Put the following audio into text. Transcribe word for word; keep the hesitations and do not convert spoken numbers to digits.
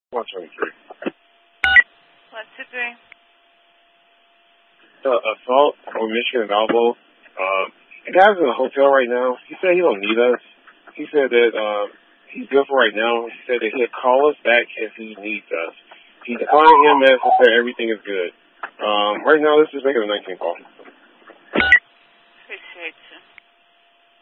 one twenty-three. one two three. The assault on Michigan and Albo. Um, the guy's in a hotel right now. He said he don't need us. He said that um, he's good for right now. He said that he'll call us back if he needs us. He declined E M S and said everything is good. Um, right now, let's just make it a nineteen call.